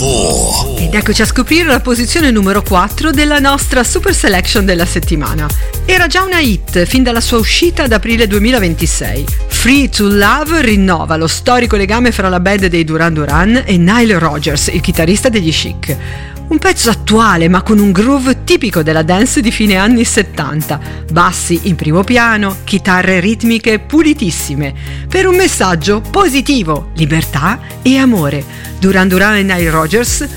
4. Ed eccoci a scoprire la posizione numero 4 della nostra Super Selection della settimana. Era già una hit fin dalla sua uscita ad aprile 2026. Free to Love rinnova lo storico legame fra la band dei Duran Duran e Nile Rodgers, il chitarrista degli Chic. Un pezzo attuale ma con un groove tipico della dance di fine anni 70, bassi in primo piano, chitarre ritmiche pulitissime, per un messaggio positivo, libertà e amore. Duran Duran e Nile Rodgers